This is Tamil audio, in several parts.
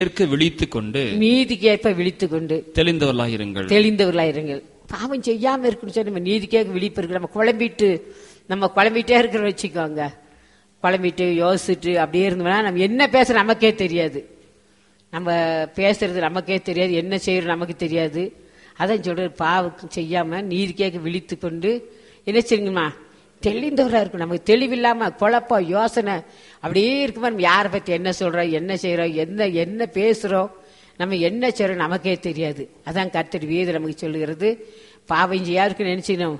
விழித்துக் கொண்டு நீதிக்கேற்ப விழித்துக் கொண்டு தெளிந்தவர்களாயிருங்கள். பாவம் செய்யாம இருக்குன்னு சொல்லி நம்ம நீதிக்கேற்ப விழிப்பு இருக்கு. நம்ம குழம்பிட்டே இருக்கிற வச்சுக்கோங்க. குழம்பிட்டு யோசிச்சுட்டு அப்படியே இருந்தோம்னா நம்ம என்ன பேசுற நமக்கே தெரியாது. நம்ம பேசுறது நமக்கே தெரியாது, என்ன செய்யறது நமக்கு தெரியாது. அதான் சொல்றது, பாவம் செய்யாம நீதிக்கேற்ப விழித்து கொண்டு என்ன செய்யுங்கம்மா, தெளிந்தவரா இருக்கும். நமக்கு தெளிவில்லாம குழப்பம் யோசனை அப்படியே இருக்குமா, நம்ம யாரை பத்தி என்ன சொல்றோம், என்ன செய்யறோம், என்ன பேசுறோம், நம்ம என்ன செய்யறோம் நமக்கே தெரியாது. அதான் கர்த்தர் வேதம் நமக்கு சொல்லுகிறது, பாவம் செய்யாருக்குன்னு நினைச்சினோம்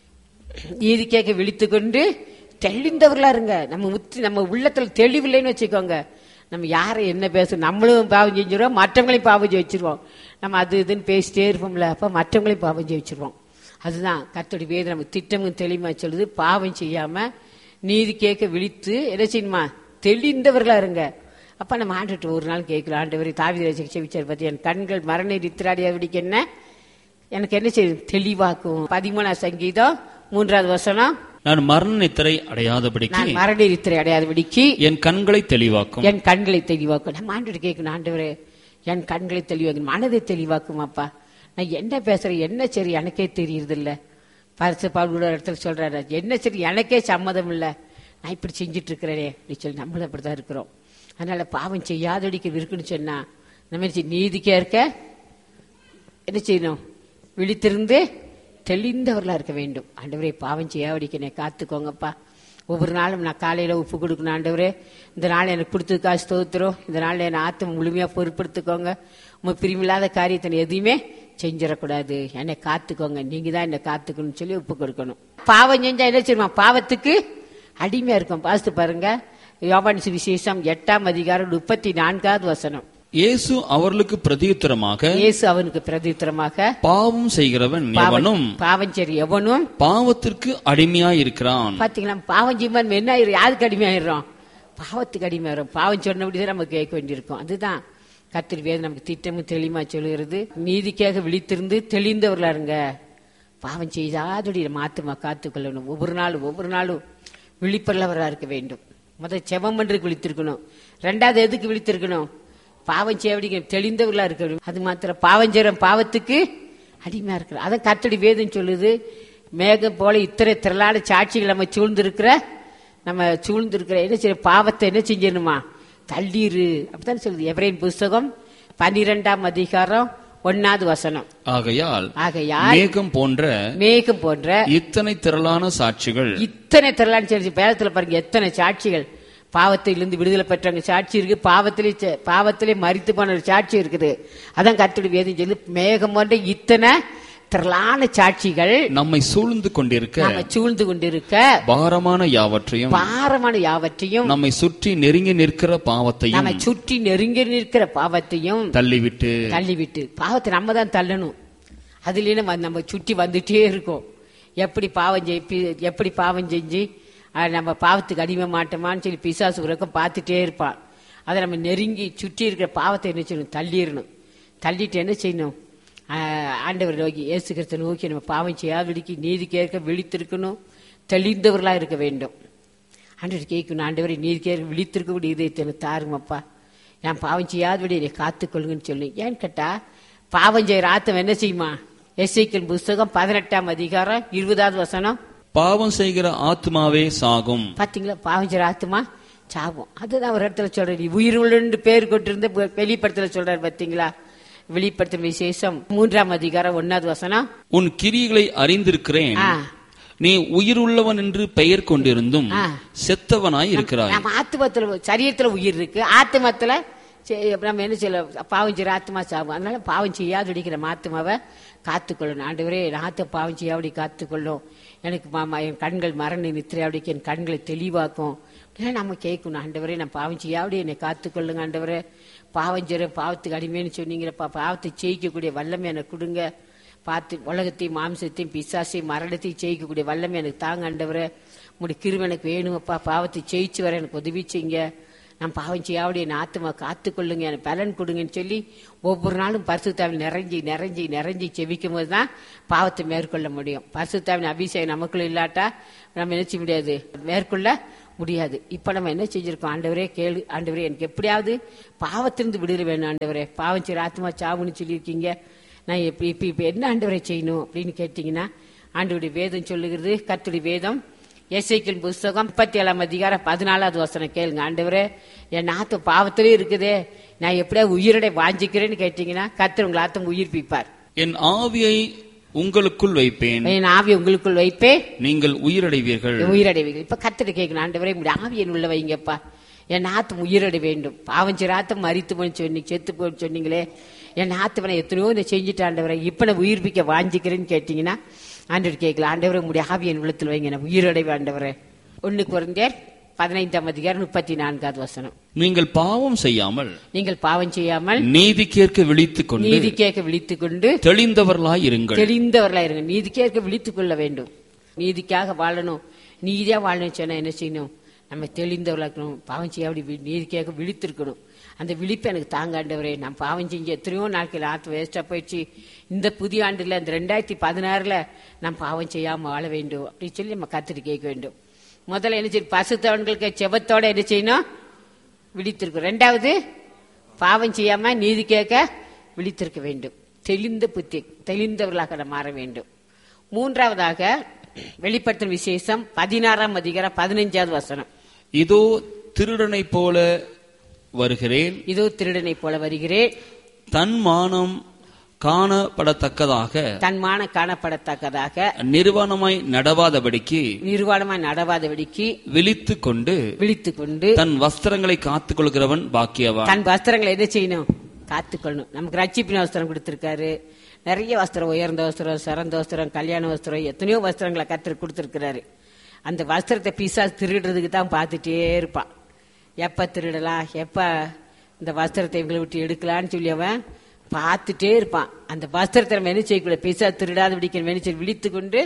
நீதி கேட்க விழித்து கொண்டு தெளிந்தவர்களா இருங்க. நம்ம உள்ளத்துல தெளிவில்லைன்னு வச்சுக்கோங்க, நம்ம யாரை என்ன பேசுறோம், நம்மளும் பாவம் செஞ்சிருவோம், மற்றவங்களையும் பாவம் ஜெயிச்சிருவோம். நம்ம அது இதுன்னு பேசிட்டே இருப்போம்ல, அப்ப மற்றவங்களையும் பாவம் ஜெயிச்சிருவோம். அதுதான் கர்த்தருடைய வேதம் நமக்கு திட்டமும் தெளிவா சொல்லுது. பாவம் செய்யாம நீதி கேட்க விழித்து என்ன செய்யணுமா, தெளிந்தவர்களா இருங்க. அப்ப நம்ம ஆண்டுட்டு ஒரு நாள் கேட்கலாம், ஆண்டவரே தாவீது செவிச்சார் பத்தி, என் கண்கள் மரண நித்திராடியாவிடிக்கு என்ன எனக்கு என்ன செய்யும், தெளிவாக்கும். 13ஆம் சங்கீதம் 3வது வசனம், நான் மரண நித்திரை அடையாதபடிக்கு என் கண்களை தெளிவாக்கும். நம்ம ஆண்டுட்டு கேட்கணும், ஆண்டவரே என் கண்களை தெளிவாக்கும், மனதை தெளிவாக்கும். அப்பா நான் என்ன பேசுறேன், என்ன சரி எனக்கே தெரியுது இல்ல. பரிசு பவுல் இடத்துல சொல்றாரு, என்ன சரி எனக்கே சம்மதம் இல்ல, நான் இப்படி செஞ்சுட்டு இருக்கிறேனே அப்படி சொல்லி நம்மளும் அப்படிதான் இருக்கிறோம். அதனால பாவம் செய்யாதடிக்க இருக்குன்னு சொன்னா நம்ம நீதிக்கே இருக்க என்ன செய்யணும், விழித்திருந்து தெளிந்தவர்களா இருக்க வேண்டும். ஆண்டவரே பாவம் செய்யாதடிக்க என்னை காத்துக்கோங்கப்பா. ஒவ்வொரு நாளும் நான் காலையில உப்பு கொடுக்கணும். ஆண்டவரே இந்த நாள் எனக்கு கொடுத்ததுக்காக ஸ்தோத்திரம், இந்த நாள் என்னை ஆத்ம முழுமையா பொறுப்படுத்திக்கோங்க. உங்க பிரிவில்லாத காரியத்தை எதையுமே செஞ்சிடக்கூடாது, என்னை காத்துக்கோங்க, நீங்க தான் என்னை காத்துக்கணும்னு சொல்லி உப்பு கொடுக்கணும். பாவம் செஞ்சா என்ன செய்யணும், பாவத்துக்கு அடிமையா இருக்கும். பாஸ்து பாருங்க, யோவான் சுவிசேஷம் 8ஆம் அதிகாரம் 34வது வசனம். இயேசு அவனுக்கு பிரதியுத்தரமாக பாவம் செய்கிறவன் எவனும் பாவத்திற்கு அடிமையாயிருக்கிறான். பாத்தீங்களா, பாவம் செய்வன் என்ன யாருக்கு அடிமையாயிரும், பாவத்துக்கு அடிமையாயிரும். பாவம் சொன்னபடிதான் நம்ம கேட்க வேண்டியிருக்கும். அதுதான் கர்த்தர் வேதம் நமக்கு திட்டமும் தெளிவா சொல்லுகிறது. நீதிக்காக விழித்திருந்து தெளிந்தவர்களா இருங்க. பாவம் செய்யாதோடைய மாத்துமா காத்துக்கொள்ளணும். ஒவ்வொரு நாளும் விழிப்புள்ளவராக இருக்க வேண்டும். முதல் செவம் பண்றதுக்கு விழித்திருக்கணும். 2வது எதுக்கு விழித்திருக்கணும், பாவம் செய்ய தெளிந்தவர்களா இருக்கணும். அது மாத்திரம் பாவம் செய்யற பாவத்துக்கு அடிமையா இருக்கணும். அதான் கர்த்தருடைய வேதம் சொல்லுது, மேகம் போல இத்தனை திரளான சாட்சிகள் நம்ம சூழ்ந்திருக்கிற என்ன செய்ய, பாவத்தை என்ன செஞ்சிடணுமா, தள்ளீரு அப்படித்தான் சொல்லுது. எபிரேயர் புஸ்தகம் 12ஆம் அதிகாரம் 1வது வசனம். ஆகையால் மேகம் போன்ற இத்தனை திரளான சாட்சிகள், வேதத்துல பாருங்க எத்தனை சாட்சிகள், பாவத்திலிருந்து விடுதலை பெற்றவங்க சாட்சி இருக்கு, பாவத்திலே மரித்து போன ஒரு சாட்சி இருக்குது. அதான் கர்த்தருடைய வேதம் சொல்லு, மேகம் போன்ற இத்தனை திரளான சாட்சிகள் நம்மை சூழ்ந்து கொண்டிருக்க பாரமான யாவற்றையும் நம்மை சுற்றி நெருங்கி நிற்கிற பாவத்தையும் தள்ளிவிட்டு பாவத்தை நம்ம தான் தள்ளணும். அதுல நம்ம சுற்றி வந்துட்டே இருக்கோம். எப்படி பாவம் செஞ்சு நம்ம பாவத்துக்கு அடிமை மாட்டோமான்னு சொல்லி பிசாசு உலகம் பார்த்துட்டே இருப்பான். அதை நம்ம நெருங்கி சுற்றி இருக்கிற பாவத்தை என்ன செய்யணும், தள்ளிடணும். தள்ளிட்டு என்ன செய்யணும், ஆண்டவர் நோக்கி இயேசு கிறிஸ்து நோக்கி நம்ம பாவம் செய்யாதபடிக்கு நீதி கேட்க விழித்திருக்கணும், தெளிந்தவர்களா இருக்க வேண்டும். ஆண்டவர் கேட்கணும், ஆண்டவரை நீதி கேட்க விழித்திருக்கக்கூடிய இதயத்தை தாருங்கப்பா, நான் பாவம் செய்யாதபடி என்னை காத்துக்கொள்ளுங்கன்னு சொல்லி. ஏன்னு கேட்டா, பாவம் செய்யற ஆத்தம் என்ன செய்யுமா, எசேக்கியேல் புஸ்தகம் 18ஆம் அதிகாரம் 20வது வசனம், பாவம் செய்கிற ஆத்மாவே சாகும். பாத்தீங்களா, பாவம் செய்யற ஆத்மா சாகும். அதுதான் ஒரு இடத்துல சொல்றாரு, உயிர் உள்ள பேர் கொண்டிருந்த வெளிப்படத்துல சொல்றாரு. பாத்தீங்களா, வெளிப்படுத்தும் விசேஷம் 3ஆம் அதிகாரம் 1வது வசனம், உன் கிரியைகளை அறிந்திருக்கிறேன், நீ உயிர் உள்ளவன் என்று பெயர் கொண்டிருந்தும் செத்தவனாய் இருக்கிறாய். நம்ம ஆத்மத்துல சரீரத்துல உயிர் இருக்கு, ஆத்மத்துல நம்ம என்ன செய்ய, பாவம் செய்யற ஆத்மா சாகும். அதனால பாவம் செய்யாதபடி நம்ம ஆத்மாவை காத்துக்கொள்ளணும். ஆண்டவரே பாவம் செய்யாதபடி காத்துக்கொள்ளும், எனக்கு என் கண்கள் மரண நித்திரையாவடிக்கு என் கண்களை தெளிவாக்கும். நம்ம கேட்கணும், ஆண்டவரே நான் பாவம் செய்யாவடி என்னை காத்துக்கொள்ளுங்க. ஆண்டவரே பாவம் செய்ய பாவத்துக்கு அடிமைன்னு சொன்னீங்கப்பா, பாவத்தை ஜெயிக்கக்கூடிய வல்லமை எனக்கு கொடுங்க. பார்த்து உலகத்தையும் மாம்சத்தையும் பிசாசையும் மரணத்தையும் ஜெயிக்கக்கூடிய வல்லமை எனக்கு தாங்க. ஆண்டவரே உங்களுடைய கிருபை எனக்கு வேணுமப்பா, பாவத்தை ஜெயிச்சு வர எனக்கு உதவி செய்யுங்க. நான் பாவம் செய்யாவடி என் ஆத்மா காத்துக்கொள்ளுங்க, எனக்கு பலன் கொடுங்கன்னு சொல்லி ஒவ்வொரு நாளும் பரிசுத்தாவின் நிறைஞ்சி செவிக்கும் போது தான் பாவத்தை மேற்கொள்ள முடியும். பரிசுத்தாவின் அபிஷேகம் நமக்குள்ள இல்லாட்டா நம்ம நினைச்ச முடியாது, மேற்கொள்ள முடியாது. இப்ப நம்ம என்ன செஞ்சிருக்கோம்? ஆண்டவரே கேளு, ஆண்டவரே எனக்கு எப்படியாவது பாவத்திலிருந்து விடுதலை வேணும் ஆண்டவரே, பாவம் செய்ற ஆத்மா சாவுன்னு சொல்லியிருக்கீங்க, நான் இப்ப என்ன ஆண்டவரை செய்யணும் அப்படின்னு கேட்டீங்கன்னா, ஆண்டவருடைய வேதம் சொல்லுகிறது. கர்த்தருடைய வேதம் எசேக்கியேல் புஸ்தகம் 37 அதிகாரம் 14வது வசனம் கேளுங்க. ஆண்டவரே என் ஆத்மா பாவத்திலே இருக்குதே, நான் எப்படியா உயிரோட வாஞ்சிக்கிறேன்னு கேட்டீங்கன்னா, கர்த்தர் உங்கள் ஆத்மா உயிர்ப்பிப்பார். என் ஆவியை உங்களுக்குள் வைப்பேன், என் ஆவியை உங்களுக்குள் வைப்பேன், நீங்கள் உயிரடைவீர்கள். உயிரடைவீர்கள். இப்ப கர்த்தர் கேட்கணும், ஆண்டவரே உங்களுடைய ஆவியை உள்ள வைங்கப்பா, என் ஆத்மா உயிரடை வேண்டும். பாவம் செய்ற ஆத்மா மரித்து போன்னு சொன்னீங்க, செத்து போன்னு சொன்னீங்களே, என் ஆத்மனை எத்தனையோ இதை செஞ்சுட்டு ஆண்டவரை இப்ப நான் உயிர்ப்பிக்க வாஞ்சிக்கிறேன்னு கேட்டீங்கன்னா, ஆண்டவர் கேட்கல, ஆண்டவரை உங்களுடைய ஆவியை என் உள்ளத்தில் வைங்க, நான் உயிரடைவே ஆண்டவரே. 1 கொரிந்தியர் 15 அதிகாரம் 34வது வசனம். நீங்கள் பாவம் செய்யாமல் நீதி கேட்க விழித்துக் கொண்டு தெளிந்தவர்களாய் இருங்கள். நீதி கேட்க விழித்துக் கொள்ள வேண்டும். நீதிக்காக வாழணும், நீதியா வாழணும் சொன்னா என்ன செய்யணும்? நம்ம தெளிந்தவர்களா இருக்கணும். பாவம் செய்ய அப்படி நீதி கேட்க விழித்திருக்கணும். அந்த விழிப்பு எனக்கு தாங்க ஆண்டவரே, நான் பாவம் செஞ்சு எத்தனையோ நாட்கள் ஆத்து வேஸ்டா போயிடுச்சு, இந்த புதிய ஆண்டுல இந்த 2016 நான் பாவம் செய்யாம வாழ வேண்டும் அப்படின்னு சொல்லி நம்ம கர்த்தரை கேட்க வேண்டும். முதல்ல என்ன செய்யும்? பசுத்தவன்களுக்கு செபத்தோட என்ன செய்யணும்? விழித்திருக்கும். 2வது பாவம் செய்யாம நீதி கேட்க விழித்திருக்க வேண்டும். தெளிந்த புத்தி, தெளிந்தவர்களாக மாற வேண்டும். 3வதாக வெளிப்படுத்தும் விசேஷம் 16 அதிகாரம் 15வது வசனம். இதோ திருடனை போல வருகிறேன், தன் மானம் காணப்படத்தக்கதாக நிர்வாணமாய் நடவாதபடிக்கு விழித்துக் கொண்டு தன் வஸ்திரங்களை காத்துக் கொள்கிறவன் பாக்கியவான். தன் வஸ்திரங்களை என்ன செய்யணும்? காத்துக்கொள்ளணும். நமக்கு ரட்சிப்பின் வஸ்திரம் கொடுத்திருக்காரு, நிறைய வஸ்திரம், உயர்ந்த வஸ்திரம், சிறந்த வஸ்திரம், கல்யாண வஸ்திரம், எத்தனையோ வஸ்திரங்களை கர்த்தர் கொடுத்திருக்கிறாரு. அந்த வஸ்திரத்தை பிசாசு திருடுறதுக்கு தான் பார்த்துட்டே இருப்பான். எப்ப திருடலாம், எப்ப இந்த வஸ்திரத்தை இவங்களை விட்டு எடுக்கலான்னு சொல்லி அவன் பார்த்துட்டே இருப்பான். அந்த வஸ்திரத்தை நம்ம என்ன செய்யக்கூடாது? பிசாசு திருடாத விடிக்க விழித்து கொண்டு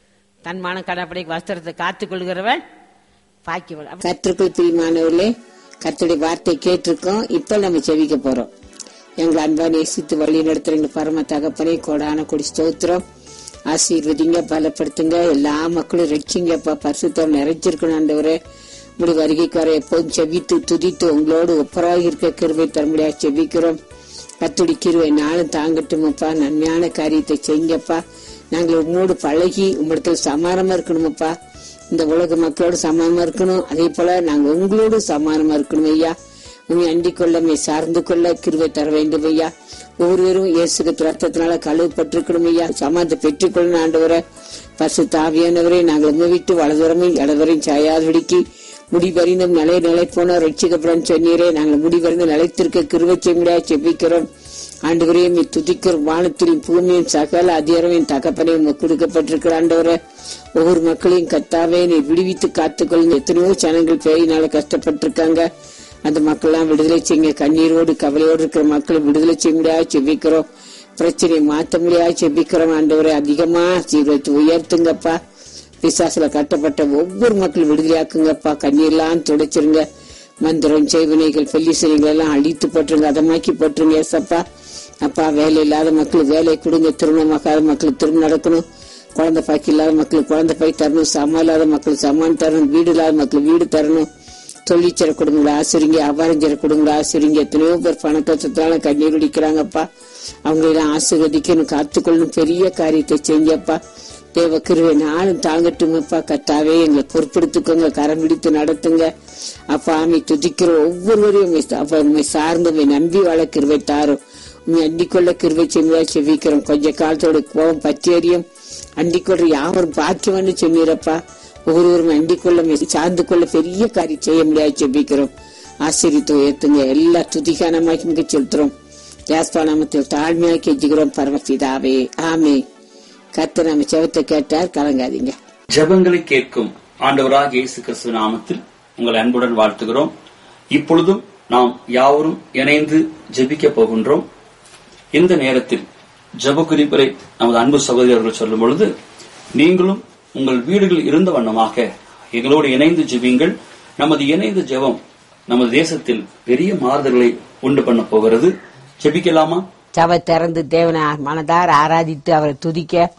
தன் மான கடப்படை வஸ்திரத்தை காத்துக் கொள்கிறவன் பாக்கியவன். கர்த்தருக்குள் பிரியமானவர்களே, கர்த்தருடைய வார்த்தை கேட்டிருக்கோம். இப்ப நம்ம செவிக்க போறோம். எங்களை அன்பா நேசித்து வழி நடத்துறீங்க பரம தகப்பனே, கோடான கொடி ஸ்தோத்திரம். ஆசீர்வதிங்க, பலப்படுத்துங்க, எல்லா மக்களும் ரட்சிங்கப்பா, பரிசுத்தம் நிறைஞ்சிருக்கணும் ஆண்டவரே. உங்களுடைய வருகைக்கு வர எப்போதும் செவித்து துதித்து உங்களோடு ஒப்பராக இருக்க கிருபை தரமுடியா செவிக்கிறோம். கர்த்தருடைய கிருபை நாளும் தாங்கட்டுமப்பா, நன்மையான காரியத்தை செய்யுங்கப்பா. நாங்கள் உங்களோடு பழகி உங்களிடத்தில் சமானமா இருக்கணுமப்பா. இந்த உலக மக்களோடு சமானமா இருக்கணும், அதே போல நாங்க உங்களோடு சமானமா இருக்கணும் ஐயா. உண்மை அண்டிக் கொள்ள சார்ந்து கொள்ள கிருபை தர வேண்டும் ஐயா. ஒவ்வொருவரும் இயேசுக்கு ரத்தத்தினால கழுவப்பட்டிருக்கணும் ஐயா. சமாதத்தை பெற்றுக்கொள்ளணும் ஆண்டவரை. பரிசுத்த ஆவியானவரே, நாங்கள் உங்க விட்டு வலதுவரமையும் இடதுவரையும் சாயாதபடிக்கு முடிவறிந்தும் நிலை போன ரட்சிக்கப்படும் சொன்னீரே, நாங்கள் முடிவறிந்து நிலைத்திருக்க கிருபை செய்ய செபிக்கிறோம் ஆண்டவரையும் துதிக்கிறோம். வானத்திலும் பூமியும் சகல அதிகாரமையும் தகப்பனையும் கொடுக்கப்பட்டிருக்கிற ஆண்டவரை, ஒவ்வொரு மக்களையும் கர்த்தாவே நீ விடுவித்து காத்துக்கொள்ளுங்க. எத்தனையோ ஜனங்கள் பேயினால கஷ்டப்பட்டிருக்காங்க. அந்த மக்கள் எல்லாம் விடுதலை செய்யுங்க. கண்ணீரோடு கவலையோடு இருக்கிற மக்களை விடுதலை செய்ய முடியாது செபிக்கிறோம். பிரச்சனையை மாற்ற முடியாது செபிக்கிறோம் ஆண்டவரை. அதிகமா ஜீவத்தை உயர்த்துங்கப்பா. பிசாசுல கட்டப்பட்ட ஒவ்வொரு மக்களும் விடுதலையாக்குங்கப்பா. கண்ணீர்லாம் துடைச்சிருங்க. மந்திரம், செய்வினைகள், பெல்லிசனைகள் எல்லாம் அழித்து போட்டுருங்க, அதமாக்கி போட்டுருங்க ஏசப்பா. அப்பா, வேலை இல்லாத மக்களுக்கு வேலை கொடுங்க. திருமணமாக்காத மக்களுக்கு திருமணம் நடக்கணும். குழந்தை பாக்கி இல்லாத மக்களுக்கு குழந்தை பாக்கி தரணும். சமம் இல்லாத மக்களுக்கு சமான் தரணும். வீடு இல்லாத மக்களுக்கு வீடு தரணும். தொழிற்சர குடும்பங்களை ஆசிரிங்க, அவ்வாரஞ்சர குடும்பங்களை ஆசிரிங்க. எத்தனையோ பேர் பண கஷ்டத்தால கண்ணீர் குடிக்கிறாங்கப்பா. அவங்களெல்லாம் ஆசீர்வதிக்கணும், காத்துக்கொள்ளணும். பெரிய காரியத்தை செஞ்சப்பா. தேவ கிருபை நாளும் தாங்கட்டுங்கப்பா. கர்த்தாவே எங்களை பொறுப்படுத்திக்கோங்க, கரம் பிடித்து நடத்துங்க அப்பா. ஆமை துதிக்கிற ஒவ்வொருவரையும் உண்மை சார்ந்து நம்பி வாழ கிருபை தாரும். உண்மை அண்டிக்கொள்ள கிருபை செய்ய செவிக்கிறோம். கொஞ்ச காலத்தோட கோபம் பச்சேரியும் அண்டிக்கொள்ற யாவரும் பாக்கியம்னு சொன்னீரப்பா. ஒவ்வொருவரும் அண்டிக்கொள்ள சார்ந்து கொள்ள பெரிய காரியம் செய்ய முடியாது செபிக்கிறோம். ஆசீர்வித்து உயர்த்துங்க. எல்லா துதிகானமாக்கி செலுத்துறோம். யாஸ்பா நாமத்தில் தாழ்மையாக கெஞ்சுகிறோம் பரமபிதாவே, ஆமே. கர்த்தர் நம்ம ஜெபத்தை கேட்டார், கலங்காதீங்க. ஜெபங்களை கேட்கும் ஆண்டவராக இயேசு கிறிஸ்து நாமத்தில் உங்களை அன்புடன் வாழ்த்துகிறோம். இப்பொழுதும் நாம் யாவரும் இணைந்து ஜெபிக்க போகின்றோம். இந்த நேரத்தில் ஜெப குறிப்பை நமது அன்பு சகோதரர்கள் சொல்லும் பொழுது, நீங்களும் உங்கள் வீடுகள் இருந்த வண்ணமாக எங்களோடு இணைந்து ஜெபியுங்கள். நமது இணைந்த ஜெபம் நமது தேசத்தில் பெரிய மாறுதல்களை உண்டு பண்ண போகிறது. ஜெபிக்கலாமா? சபை திறந்து தேவனை மனதார ஆராதித்து அவரை துதிக்க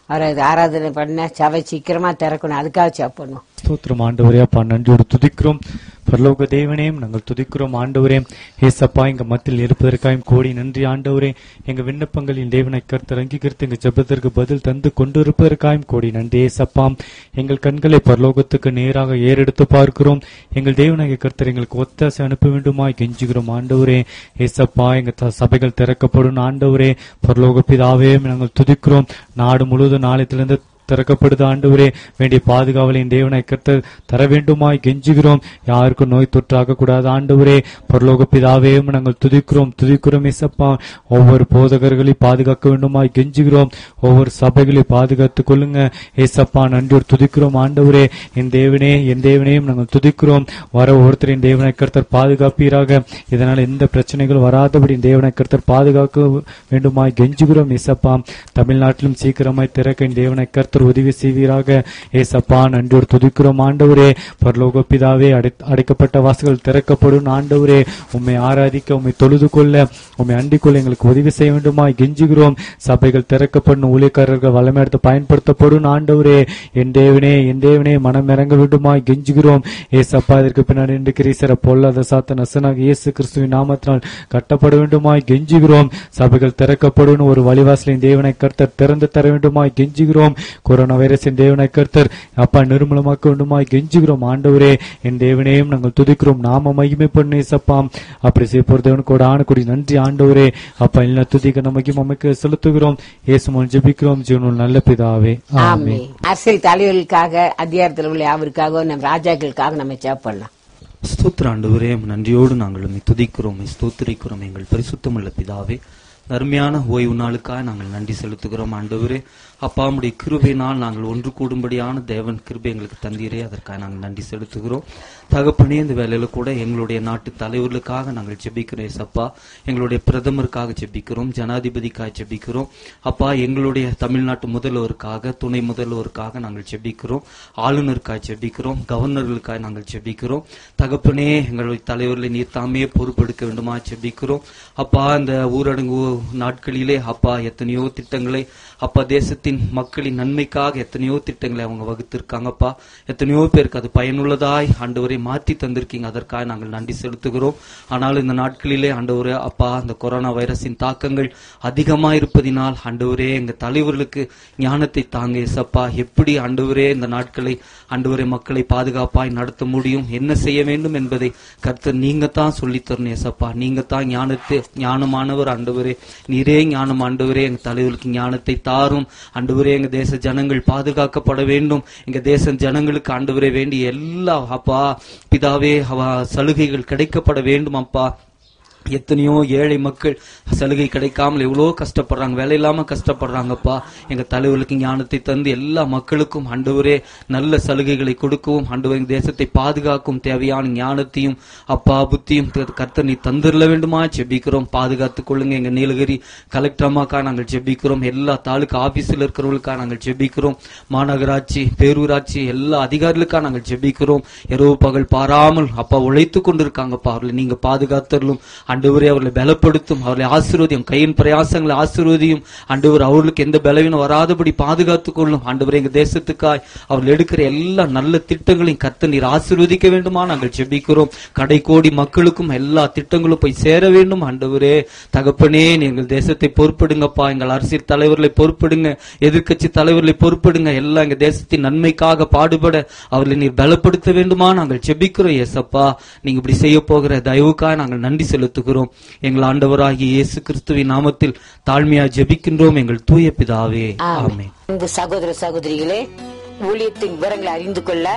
அவரை ஆராதனை பண்ண சபை சீக்கிரமா திறக்கணும், அதுக்காக சாப்பிடணும். ஸ்தோத்திரம் ஆண்டவரே. அப்பா நன்றியோடு துதிக்கிறோம். பரலோக தேவனையும் நாங்கள் துதிக்கிறோம் ஆண்டவரே. ஏசப்பா எங்க மத்தியில் இருப்பதற்காயும் கோடி நன்றி ஆண்டவரே. எங்க விண்ணப்பங்களின் தேவனை கர்த்தர் அங்கீகரித்து எங்க ஜெபத்திற்கு பதில் தந்து கொண்டிருப்பதற்காயும் கோடி நன்றி ஏசப்பா. எங்கள் கண்களை பரலோகத்துக்கு நேராக ஏறெடுத்து பார்க்கிறோம். எங்கள் தேவனாகிய கர்த்தர் எங்களுக்கு ஒத்தாசை அனுப்ப வேண்டுமாய் கெஞ்சுகிறோம் ஆண்டவரே. ஏசப்பா எங்க சபைகள் திறக்கப்படும் ஆண்டவரே. பரலோக பிதாவே நாங்கள் துதிக்கிறோம். நாடு முழுவதும் நாளையிலிருந்து திறக்கப்படுது ஆண்டவரே. வேண்டிய பாதுகாவலின் தேவனை கர்த்தர் தர வேண்டுமாய் கெஞ்சுகிறோம். யாருக்கும் நோய் தொற்றாக கூடாது ஆண்டவரே. பரலோக பிதாவே நாங்கள் துதிக்கிறோம் ஏசப்பா. ஒவ்வொரு போதகர்களை பாதுகாக்க வேண்டுமாய் கெஞ்சுகிறோம். ஒவ்வொரு சபைகளை பாதுகாத்துக் கொள்ளுங்க ஏசப்பா. நன்றியோடு துதிக்கிறோம் ஆண்டவரே. என் தேவனையும் நாங்கள் துதிக்கிறோம். வர ஒவ்வொருத்தரின் தேவனை கர்த்தர் பாதுகாப்பீராக. இதனால் எந்த பிரச்சனைகளும் வராதபடி தேவனை கர்த்தர் பாதுகாக்க வேண்டுமாய் கெஞ்சுகிறோம் ஏசப்பா. தமிழ்நாட்டிலும் சீக்கிரமாய் திறக்க தேவனை கர்த்தர் உதவி செய்வீராக ஏசப்பா. நன்றியோடு துதிக்கிறோம் ஆண்டவரே. பரலோக பிதாவே அடைக்கப்பட்ட வாசல்கள் திறக்கப்படும் ஆண்டவரே. உம்மை ஆராதிக்க, உம்மை தொழுது கொள்ள, உம்மை அண்டிக் கொள்ள எங்களுக்கு உதவி செய்ய வேண்டுமாய் கெஞ்சுகிறோம். சபைகள் திறக்கப்படும், ஊழியக்காரர்கள் வல்லமையெடுத்து பயன்படுத்தப்படும் ஆண்டவரே. என் தேவனே மனம் இறங்க வேண்டுமாய் கெஞ்சுகிறோம் ஏசப்பா. இதற்கு பின்னாடி இன்று கிரீசர பொல்லாத சாத்த நசனாக இயேசு கிறிஸ்துவின் நாமத்தினால் கட்டப்பட வேண்டுமாய் கெஞ்சுகிறோம். சபைகள் திறக்கப்படும், ஒரு வழிவாசலின் தேவனை கர்த்தர் திறந்து தர வேண்டுமாய் கெஞ்சுகிறோம். கொரோனா வைரஸின் தேவனை கர்த்தர் அப்பா நிர்மூலமாக்க வேண்டுமாய் கெஞ்சுகிறோம் ஆண்டவரே. என் தேவனையும் நாங்கள் துதிக்கிறோம். நாம மகிமை பண்ணு ஏசப்பா. அப்படி செய்ய போற தேவன் கூட ஆணுக்குடி நன்றி ஆண்டவரே. அப்பா எல்லா துதிக்க நமக்கும் அமைக்க செலுத்துகிறோம். இயேசுவின் ஜெபிக்கிறோம் ஜீவனுள்ள நல்ல பிதாவே, ஆமென். அரசியல் தலைவர்களுக்காக, அதிகாரத்தில் உள்ள அவருக்காக, நம் ராஜாக்களுக்காக நம்ம சாப்பிடலாம். ஸ்தோத்திர ஆண்டவரே, நன்றியோடு நாங்கள் உம்மை துதிக்கிறோம், ஸ்தோத்திரிக்கிறோம். எங்கள் பரிசுத்தமுள்ள பிதாவே, அருமையான ஓய்வு நாளுக்காக நாங்கள் நன்றி செலுத்துகிறோம் ஆண்டவரே. அப்பா உம்முடைய கிருபையினால் நாங்கள் ஒன்று கூடும்படியான தேவன் கிருபை எங்களுக்கு தந்தீரே, அதற்காக நாங்கள் நன்றி செலுத்துகிறோம். தகப்பனே, இந்த வேலையில கூட எங்களுடைய நாட்டு தலைவர்களுக்காக நாங்கள் ஜெபிக்கிறோம் ஏசப்பா. எங்களுடைய பிரதமருக்காக ஜெபிக்கிறோம், ஜனாதிபதிக்காக ஜெபிக்கிறோம் அப்பா. எங்களுடைய தமிழ்நாட்டு முதல்வருக்காக, துணை முதல்வருக்காக நாங்கள் ஜெபிக்கிறோம். ஆளுநருக்காக ஜெபிக்கிறோம், கவர்னர்களுக்காக நாங்கள் ஜெபிக்கிறோம். தகப்பனே, எங்களுடைய தலைவர்களை நீர் தாமே பொறுப்பெடுக்க வேண்டுமா ஜெபிக்கிறோம் அப்பா. இந்த ஊரடங்கு நாட்களிலே அப்பா எத்தனையோ திட்டங்களை அப்பா, தேசத்தின் மக்களின் நன்மைக்காக எத்தனையோ திட்டங்களை அவங்க வகுத்திருக்காங்கப்பா. எத்தனையோ பேருக்கு அது பயனுள்ளதாய் ஆண்டவரை மாற்றி தந்திருக்கீங்க, அதற்காக நாங்கள் நன்றி செலுத்துகிறோம். ஆனால் இந்த நாட்களிலே ஆண்டவரே அப்பா, இந்த கொரோனா வைரஸின் தாக்கங்கள் அதிகமா இருப்பதினால் ஆண்டவரே எங்க தலைவர்களுக்கு ஞானத்தை தாங்க ஏசப்பா. எப்படி ஆண்டவரே இந்த நாட்களை ஆண்டவரே மக்களை பாதுகாப்பாய் நடத்த முடியும், என்ன செய்ய வேண்டும் என்பதை கர்த்தர் நீங்க தான் சொல்லித்தரணும் ஏசப்பா. நீங்க தான் ஞானமானவர் ஆண்டவரே. நீரே ஞானம் ஆண்டவரே. எங்க தலைவர்களுக்கு ஞானத்தை தாரும் ஆண்டவரே. எங்க தேச ஜனங்கள் பாதுகாக்கப்பட வேண்டும். எங்க தேச ஜனங்களுக்கு ஆண்டவரே வேண்டிய எல்லா அப்பா பிதாவே சலுகைகள் கிடைக்கப்பட வேண்டும் அப்பா. எத்தனையோ ஏழை மக்கள் சலுகை கிடைக்காமல் எவ்வளோ கஷ்டப்படுறாங்க, வேலை இல்லாம கஷ்டப்படுறாங்கப்பா. எங்க தலைவர்களுக்கு ஞானத்தை தந்து எல்லா மக்களுக்கும் ஆண்டவரே நல்ல சலுகைகளை கொடுக்கவும் ஆண்டவர் எங்க தேசத்தை பாதுகாக்கும் தேவையான ஞானத்தையும் அப்பா புத்தியும் கர்த்தர் நீ தந்துடல வேண்டுமா ஜெபிக்கிறோம். பாதுகாத்துக் கொள்ளுங்க. எங்க நீலகிரி கலெக்டர் அம்மாக்கா நாங்கள் ஜெபிக்கிறோம். எல்லா தாலுகா ஆபீஸில் இருக்கிறவர்களுக்காக நாங்கள் ஜெபிக்கிறோம். மாநகராட்சி, பேரூராட்சி எல்லா அதிகாரிகளுக்காக நாங்கள் ஜெபிக்கிறோம். இரவு பகல் பாராமல் அப்பா உழைத்து கொண்டிருக்காங்கப்பா. அவர்களை நீங்க பாதுகாத்தலும் ஆண்டவரே. அவர்களை பலப்படுத்தும், அவர்களை ஆசீர்வதியும், கையின் பிரயாசங்களை ஆசீர்வதியும் ஆண்டவர். அவர்களுக்கு எந்த பலவீனம் வராதபடி பாதுகாத்துக் கொள்ளும் ஆண்டவரே. எங்க தேசத்துக்காய் அவர்கள் எடுக்கிற எல்லா நல்ல திட்டங்களையும் கர்த்தர் நீர் ஆசீர்வதிக்க வேண்டுமா நாங்கள் ஜெபிக்கிறோம். கடைக்கோடி மக்களுக்கும் எல்லா திட்டங்களும் போய் சேர வேண்டும் ஆண்டவரே. தகப்பனே, எங்கள் தேசத்தை பொறுப்படுங்கப்பா. எங்கள் அரசியல் தலைவர்களை பொறுப்படுங்க, எதிர்கட்சி தலைவர்களை பொறுப்படுங்க. எல்லாம் எங்க தேசத்தின் நன்மைக்காக பாடுபட அவர்களை நீர் பலப்படுத்த வேண்டுமா நாங்கள் ஜெபிக்கிறோம் ஏசப்பா. நீங்க இப்படி செய்ய போகிற தயவுக்காக நாங்கள் நன்றி செலுத்துகிறோம். எங்கள் ஆண்டவராகிய இயேசு கிறிஸ்துவின் நாமத்தில் தாழ்மையா ஜெபிக்கின்றோம் எங்கள் தூய பிதாவே, ஆமென். அன்பு சகோதர சகோதரிகளே, ஊழியத்தின் விவரங்களை அறிந்து கொள்ள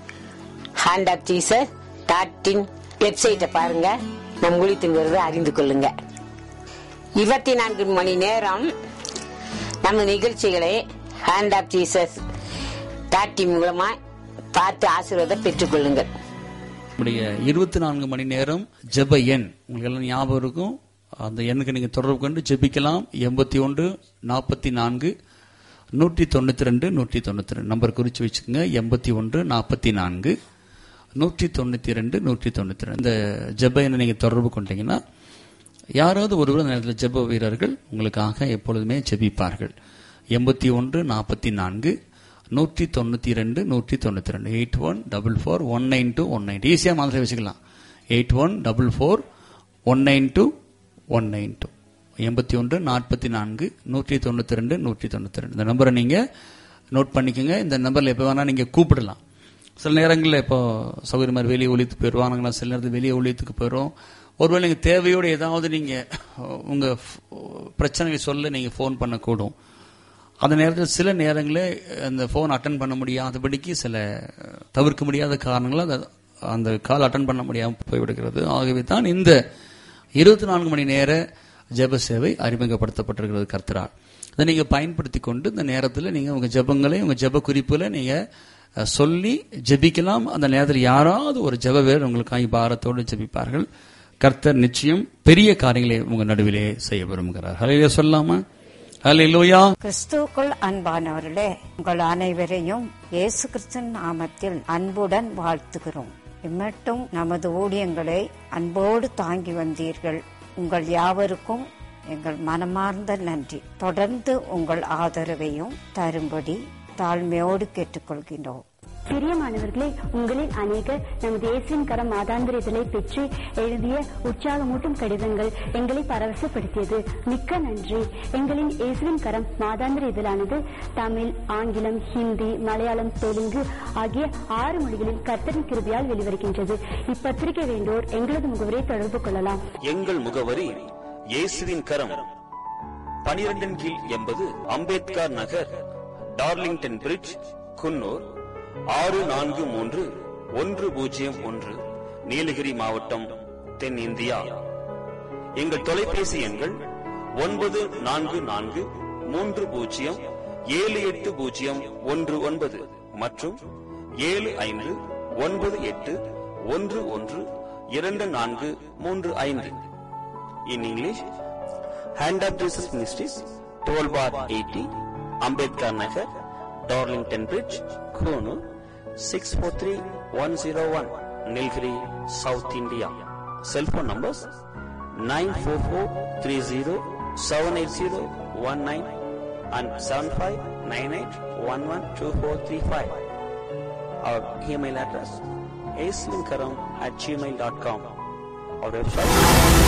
ஹேண்ட் ஆஃப் ஜீசஸ் வெப்சைட்டை பாருங்க. நம் ஊழியத்தின் விவரத்தை அறிந்து கொள்ளுங்க. 24 மணி நேரம் நம்ம நிகழ்ச்சிகளை ஹேண்ட் ஆஃப் ஜீசஸ் மூலமா பார்த்து ஆசீர்வாதம் பெற்றுக் கொள்ளுங்கள். 24 மணி நேரம் ஜெப எண் உங்களுக்கு எல்லாம் ஞாபகம் இருக்கும். அந்த எண்ணுக்கு நீங்க தொடர்பு கொண்டு ஜெபிக்கலாம். 81 44 192 192 நம்பர் குறிச்சு வச்சுக்கோங்க. 81 44 192 192 இந்த ஜெப எண்ணை நீங்க தொடர்பு கொண்டீங்கன்னா யாராவது ஒருவர் அந்த நேரத்தில் ஜெப வீரர்கள் உங்களுக்காக எப்பொழுதுமே ஜெபிப்பார்கள். 8144 192 192 8144192192. ஈஸியா மாதிரி வச்சுக்கலாம். 8144192192 8144 192 192. இந்த நம்பரை நீங்க நோட் பண்ணிக்கோங்க. இந்த நம்பர்ல எப்ப வேணா நீங்க கூப்பிடலாம். சில நேரங்களில் இப்போ சௌகரிய மாதிரி வெளியே ஒழித்துக்கு போயிடுவானுங்களா, சில நேரத்தில் வெளியே ஒழித்துக்கு போயிடும். ஒருவேளை நீங்கள் தேவையோடு ஏதாவது நீங்கள் உங்கள் பிரச்சனைகளை சொல்ல நீங்கள் ஃபோன் பண்ணக்கூடும். அந்த நேரத்தில் சில நேரங்களில் அந்த ஃபோன் அட்டன் பண்ண முடியாதபடிக்கு சில தவிர்க்க முடியாத காரணங்களால் அந்த கால் அட்டன் பண்ண முடியாமல் போய்விடுகிறது. ஆகவே தான் இந்த 24 மணி நேர ஜெப சேவை அறிமுகப்படுத்தப்பட்டிருக்கிறது கர்த்தரால். அதை நீங்கள் பயன்படுத்தி கொண்டு இந்த நேரத்தில் நீங்கள் உங்கள் ஜெபங்களை உங்கள் ஜெப குறிப்புகளை நீங்கள் சொல்லி ஜெபிக்கலாம். அந்த நேரத்தில் யாராவது ஒரு ஜெப வேறு உங்களுக்காக பாரத்தோடு ஜெபிப்பார்கள். கர்த்தர் நிச்சயம் பெரிய காரியங்களை உங்க நடுவிலே செய்ய விரும்புகிறார். ஹல்லேலூயா சொல்லாமா? ஹல்லேலூயா. கிறிஸ்துவுக்குள் அன்பானவர்களே, உங்கள் அனைவரையும் இயேசு கிறிஸ்துவின் நாமத்தில் அன்புடன் வாழ்த்துகிறோம். இம்மட்டும் நமது ஊழியங்களை அன்போடு தாங்கி வந்தீர்கள். உங்கள் யாவருக்கும் எங்கள் மனமார்ந்த நன்றி. தொடர்ந்து உங்கள் ஆதரவையும் தரும்படி தாழ்மையோடு கேட்டுக்கொள்கின்றோம். பிரியமானவர்களே, உங்களில் அநேகர் நமது இயேசுவின் கரம் மாதாந்திர இதழை பெற்று எழுதிய உற்சாகமூட்டும் கடிதங்கள் எங்களை பரவசப்படுத்தியது. மிக்க நன்றி. எங்களின் இயேசுவின் கரம் மாதாந்திர இதழானது தமிழ், ஆங்கிலம், ஹிந்தி, மலையாளம், தெலுங்கு ஆகிய 6 மொழிகளில் கர்த்தரின் கிருபையால் வெளிவருகின்றது. இப்பத்திரிகை வேண்டோர் எங்களது முகவரை தொடர்பு கொள்ளலாம். எங்கள் முகவரி இயேசுவின் கரம், 12 கீழ் 80 அம்பேத்கர் நகர், டார்லிங்டன் பிரிட்ஜ், குன்னூர் 643101, நீலகிரி மாவட்டம், தென்னிந்தியா. எங்கள் தொலைபேசி எண்கள் 9443078019 மற்றும் 7598112435. In English, Hand of Jesus Ministries, 12/80, Ambedkar Nagar, Darlington Bridge, Konoor, 643101, Nilgiri, South India. Cell phone numbers 944307801 and 7598112435. Our email address is aislinkaram@gmail.com. Our website